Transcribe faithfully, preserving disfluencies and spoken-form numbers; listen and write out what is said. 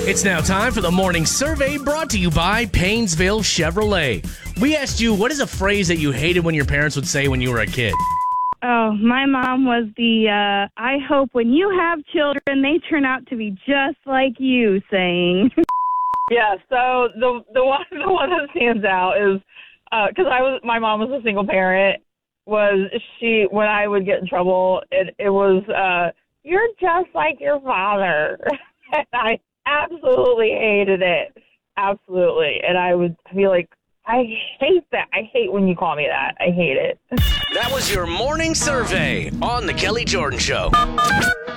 It's now time for the morning survey brought to you by Paynesville Chevrolet. We asked you, what is a phrase that you hated when your parents would say when you were a kid? Oh, my mom was the, uh, I hope when you have children, they turn out to be just like you saying. Yeah, so the the one the one that stands out is, because I was my mom was a single parent, was she, when I would get in trouble, it, it was, uh, you're just like your father. And I absolutely hated it. Absolutely. And I would be like, I hate that. I hate when you call me that. I hate it. That was your morning survey on The Kelly Jordan Show.